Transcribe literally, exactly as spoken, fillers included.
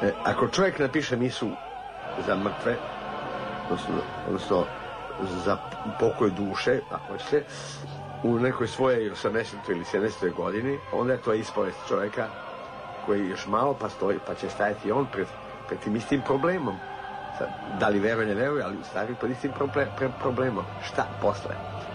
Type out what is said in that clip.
E, ako čovjek napiše misu za mrtve, odnosno, odnosno za pokoj duše, ako ćete, u nekoj svojoj osamdesetoj ili sedamdesetoj godini, onda je to ispovest čovjeka koji još malo pa, stoji, pa će stajati on pred, pred tim istim problemom. Sad, da li veruje, ne veruje, ali u stvari pred istim problem, problemom. Šta posle?